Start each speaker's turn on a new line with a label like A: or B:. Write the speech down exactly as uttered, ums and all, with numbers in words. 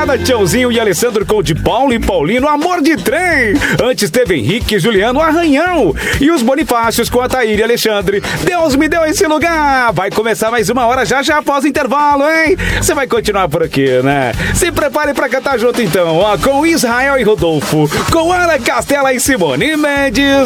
A: madrugada, Tchãozinho e Alessandro com de Paulo e Paulino, Amor de Trem. Antes teve Henrique e Juliano, Arranhão. E os Bonifácios com a Taíra e Alexandre, Deus me deu esse lugar. Vai começar mais uma hora já já após o intervalo, hein? Você vai continuar por aqui, né? Se prepare pra cantar junto então, ó, com Israel e Rodolfo, com Ana Castela e Simone Mendes.